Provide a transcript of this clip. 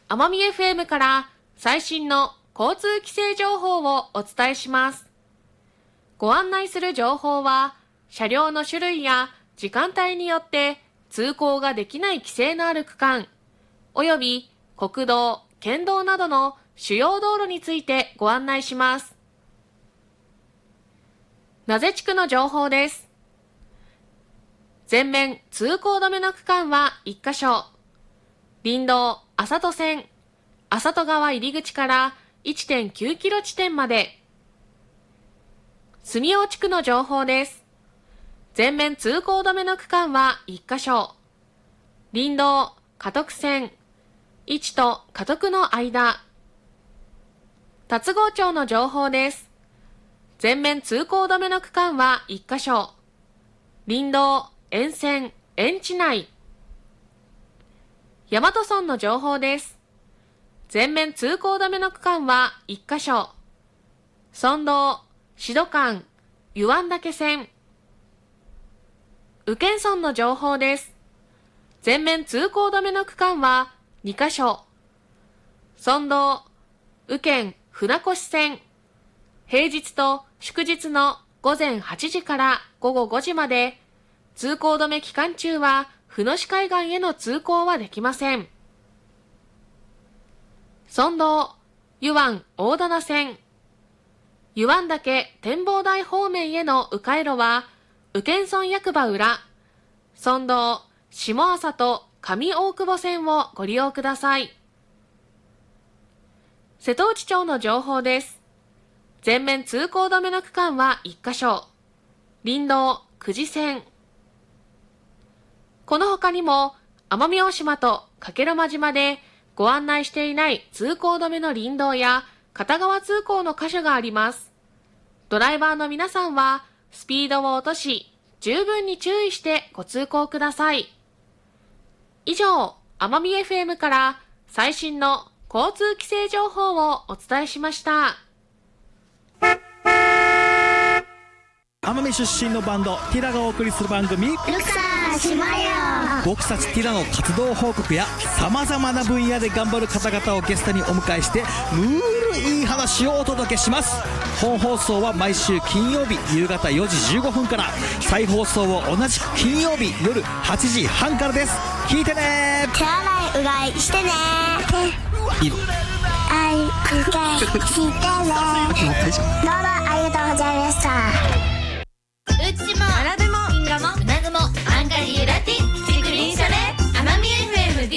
奄美 FM から最新の交通規制情報をお伝えします。ご案内する情報は、車両の種類や時間帯によって通行ができない規制のある区間、および国道、県道などの主要道路についてご案内します。名瀬地区の情報です。全面通行止めの区間は1カ所。林道麻戸線、麻戸川入り口から 1.9 キロ地点まで。住尾地区の情報です。全面通行止めの区間は1カ所。林道嘉徳線、市と嘉徳の間。龍郷町の情報です。全面通行止めの区間は1カ所。林道沿線、園地内。大和村の情報です。全面通行止めの区間は1カ所。村道、志度間、湯湾岳線。宇検村の情報です。全面通行止めの区間は2カ所。村道、宇検船越線。平日と祝日の午前8時から午後5時まで、通行止め期間中は船越海岸への通行はできません。村道、湯湾大棚線。湯湾岳展望台方面への迂回路は、宇検村役場裏、村道、下朝と上大久保線をご利用ください。瀬戸内町の情報です。全面通行止めの区間は1カ所。林道、久慈線。この他にも、奄美大島と加計呂麻島でご案内していない通行止めの林道や片側通行の箇所があります。ドライバーの皆さんは、スピードを落とし、十分に注意してご通行ください。以上、奄美 FM から最新の交通規制情報をお伝えしました。 奄美出身のバンドティラがお送りする番組、 ルクサー島よ。 僕たちティラの活動報告やさまざまな分野で頑張る方々をゲストにお迎えして、ムールいい話をお届けします。本放送は毎週金曜日夕方4時15分から、再放送を同じく金曜日夜8時半からです。聞いてね。 手洗いうがいしてね。 いるあいうがいしてね。どうもありがとうございました。